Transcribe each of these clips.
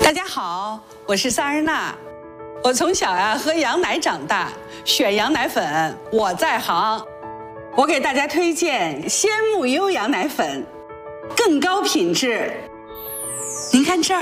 大家好，我是萨日娜。我从小喝羊奶长大，选羊奶粉我在行。我给大家推荐鲜木优羊奶粉，更高品质。您看这儿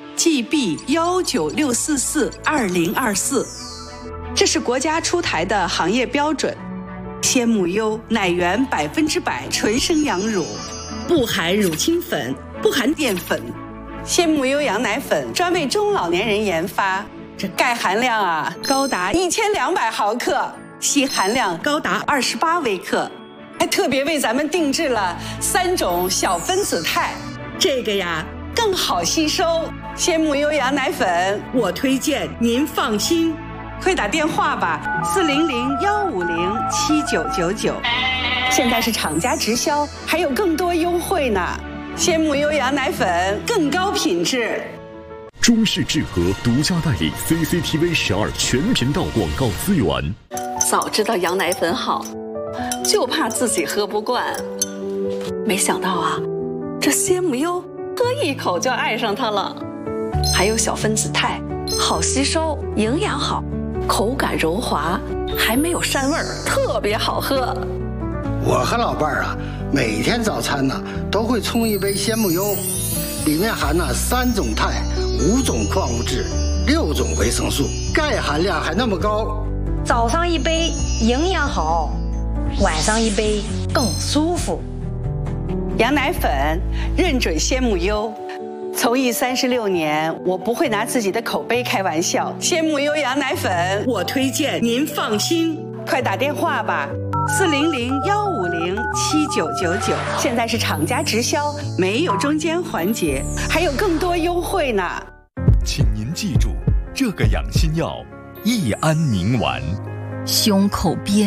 ，GB196442024，这是国家出台的行业标准。鲜木优奶源100%纯生羊乳，不含乳清粉，不含淀粉。鲜木优羊奶粉专为中老年人研发，这钙含量高达1200毫克，硒含量高达28微克，还特别为咱们定制了3种小分子肽，这个更好吸收。鲜木优羊奶粉我推荐，您放心。快打电话吧，400-150-7999，现在是厂家直销，还有更多优惠呢。鲜木优羊奶粉更高品质。 中视智和独家代理 CCTV 12全频道广告资源。 早知道羊奶粉好，就怕自己喝不惯。没想到这鲜木优喝一口就爱上它了。还有小分子肽，好吸收，营养好，口感柔滑，还没有膻味儿，特别好喝。 我和老伴儿每天早餐都会冲一杯鲜木优，里面含3种肽、5种矿物质、6种维生素，钙含量还那么高。 早上一杯营养好，晚上一杯更舒服。 羊奶粉认准鲜木优，从艺36年，我不会拿自己的口碑开玩笑。鲜木优羊奶粉我推荐，您放心。快打电话吧，400-150-7999，现在是厂家直销，没有中间环节，还有更多优惠呢。 请您记住，这个养心药益安宁丸， 胸口边